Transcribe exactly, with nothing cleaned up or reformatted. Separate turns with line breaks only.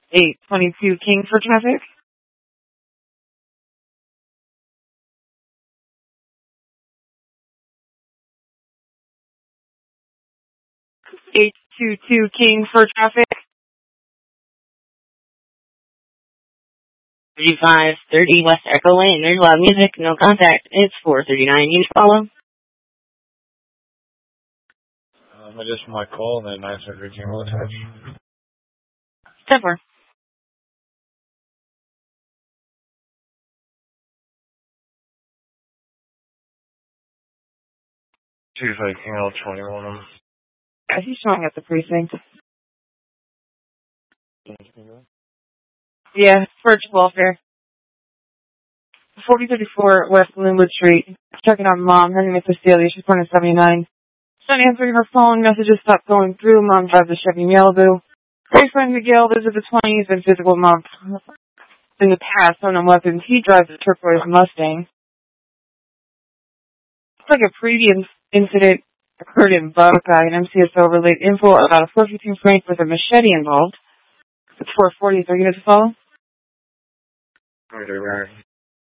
eight twenty-two King for traffic. eight two two King for traffic.
thirty-five thirty West Echo Lane. There's loud music, no contact. It's four thirty-nine. You follow?
Um, I just my call and then nine seven King will attach.
Step four.
two five King L twenty-one.
Yeah, he's showing at the precinct. Yeah, for welfare. forty thirty-four West Linwood Street. Checking on Mom, heading to Cecilia. She's going to seventy-nine. She's not answering her phone. Messages stopped going through. Mom drives a Chevy Malibu. Boyfriend Miguel lives in the twenties and physical Mom in the past, unknown weapons. He drives a turquoise Mustang. Looks like a previous incident occurred in Buckeye, and M C S O relayed info about a four fifteen Frank with a machete involved. It's four forty. Is there units to follow?
Right, right.